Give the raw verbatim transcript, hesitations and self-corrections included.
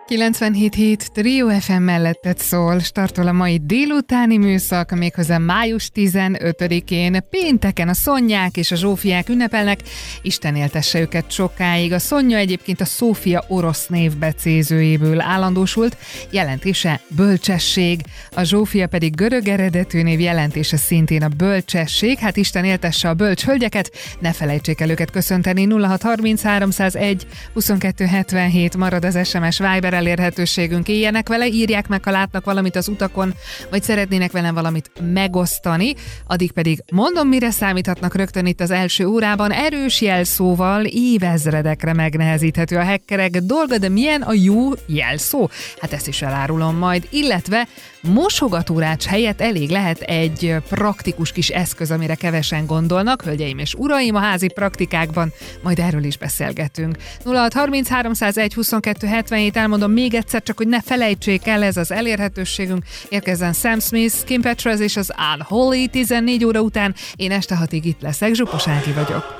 kilencvenhét hét Trio ef em mellettet szól, startol a mai délutáni műszak, méghozzá május tizenötödikén, pénteken a Szonyák és a Zsófiák ünnepelnek, Isten éltesse őket sokáig. A Szonya egyébként a Szófia orosz név becézőjéből állandósult, jelentése bölcsesség, a Zsófia pedig görög eredetű név, jelentése szintén a bölcsesség. Hát Isten éltesse a bölcs hölgyeket, ne felejtsék el őket köszönteni. Nulla hat harminc háromszázegy huszonkettő hetvenhét marad az es em es Viber elérhetőségünk, éljenek vele, írják meg, ha látnak valamit az utakon, vagy szeretnének velem valamit megosztani, addig pedig mondom, mire számíthatnak rögtön itt az első órában. Erős jelszóval évezredekre megnehezíthető a hackerek dolga, de milyen a jó jelszó? Hát ezt is elárulom majd, illetve mosogatórács helyett elég lehet egy praktikus kis eszköz, amire kevesen gondolnak, hölgyeim és uraim, a házi praktikákban, majd erről is beszélgetünk. Nulla hat harminc háromszázegy huszonkettő hetvenhét, elmondom még egyszer, csak hogy ne felejtsék el, ez az elérhetőségünk. Érkezzen Sam Smith, Kim Petras és az Unholy tizennégy óra után. Én este hatig itt leszek, Zsupos Ági vagyok.